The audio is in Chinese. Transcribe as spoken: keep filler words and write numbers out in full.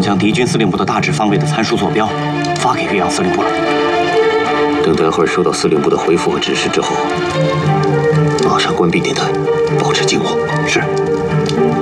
将敌军司令部的大致方位的参数坐标发给岳阳司令部了。 等待会儿收到司令部的回复和指示之后，马上关闭电台，保持静默。 是。